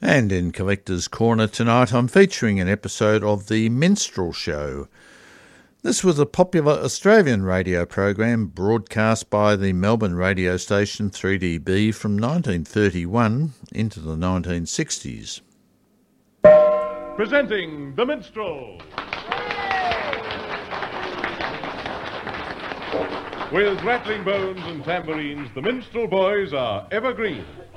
And in Collector's Corner tonight, I'm featuring an episode of The Minstrel Show. This was a popular Australian radio program broadcast by the Melbourne radio station 3DB from 1931 into the 1960s. Presenting The Minstrel. With rattling bones and tambourines, the Minstrel Boys are evergreen.